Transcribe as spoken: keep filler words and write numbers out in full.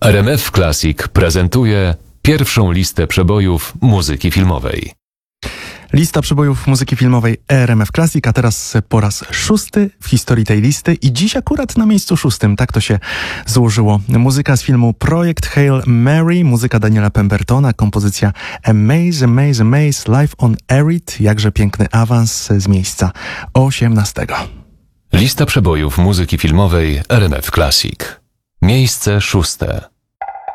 R M F Classic prezentuje pierwszą listę przebojów muzyki filmowej. Lista przebojów muzyki filmowej R M F Classic, a teraz po raz szósty w historii tej listy i dziś akurat na miejscu szóstym, tak to się złożyło. Muzyka z filmu Projekt Hail Mary, muzyka Daniela Pembertona, kompozycja Amaze, Amaze, Amaze, Live on Erid, jakże piękny awans z miejsca osiemnastego. Lista przebojów muzyki filmowej R M F Classic. Miejsce szóste.